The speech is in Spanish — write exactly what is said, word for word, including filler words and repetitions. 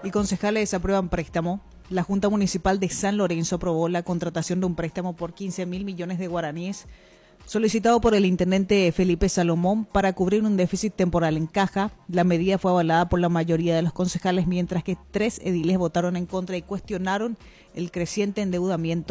y concejales aprueban préstamo. La Junta Municipal de San Lorenzo aprobó la contratación de un préstamo por quince mil millones de guaraníes solicitado por el intendente Felipe Salomón para cubrir un déficit temporal en caja. La medida fue avalada por la mayoría de los concejales, mientras que tres ediles votaron en contra y cuestionaron el creciente endeudamiento